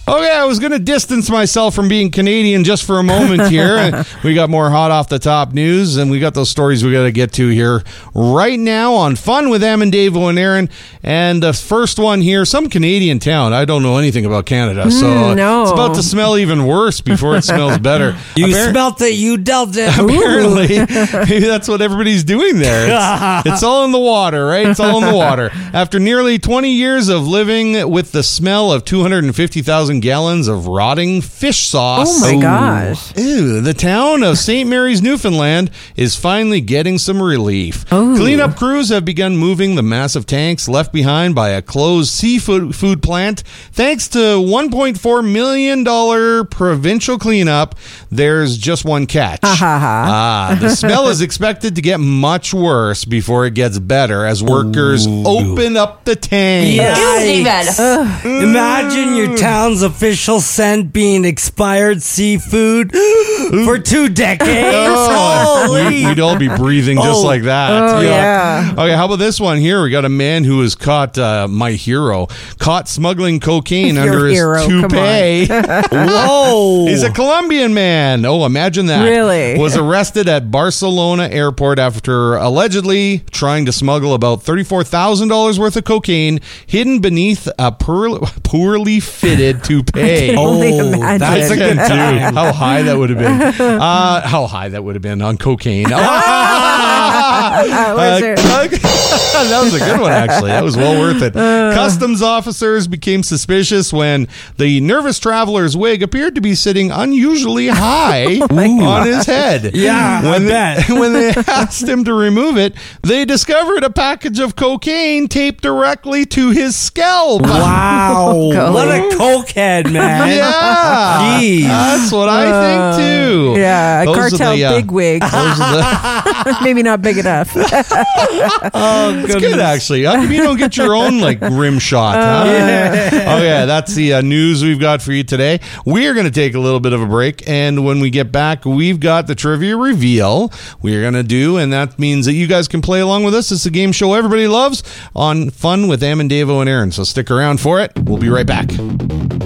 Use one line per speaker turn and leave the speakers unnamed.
Okay, I was going to distance myself from being Canadian just for a moment here. We got more hot off the top news, and we got those stories we got to get to here right now on Fun with Em and Davo and Aaron. And the first one here, some Canadian town. I don't know anything about Canada, so it's about to smell even worse before it smells better.
You smelt it, you dealt it.
Apparently, maybe that's what everybody's doing there. It's all in the water, right? It's all in the water. After nearly 20 years of living with the smell of 250,000 gallons of rotting fish sauce.
Oh my gosh.
Ew, the town of St. Mary's, Newfoundland is finally getting some relief. Cleanup crews have begun moving the massive tanks left behind by a closed seafood plant. Thanks to $1.4 million provincial cleanup, there's just one catch. The smell is expected to get much worse before it gets better as workers open up the tank.
Imagine your town's official scent being expired seafood for 2 decades.
We'd all be breathing just like that.
Yeah.
Okay, how about this one here? We got a man who was caught, my hero, caught smuggling cocaine under his toupee.
Whoa.
He's a Colombian man. Oh, imagine that.
Really?
Was arrested at Barcelona airport after allegedly trying to smuggle about $34,000 worth of cocaine hidden beneath a poorly fitted toupee.
That's a good time.
How high that would have been. How high that would have been on cocaine. That was a good one, actually. That was well worth it. Customs officers became suspicious when the nervous traveler's wig appeared to be sitting unusually high on his head.
Yeah,
When they asked him to remove it, they discovered a package of cocaine taped directly to his scalp.
Wow. What a cokehead, man.
Yeah.
Jeez.
That's what I think, too.
Yeah, a cartel bigwig. Maybe not big enough.
It's good, actually. How come you don't get your own rim shot? Huh? Oh yeah, that's the news we've got for you today. We are going to take a little bit of a break, and when we get back, we've got the trivia reveal we're going to do, and that means that you guys can play along with us. It's a game show everybody loves on Fun with Em and Davo and Aaron. So stick around for it. We'll be right back.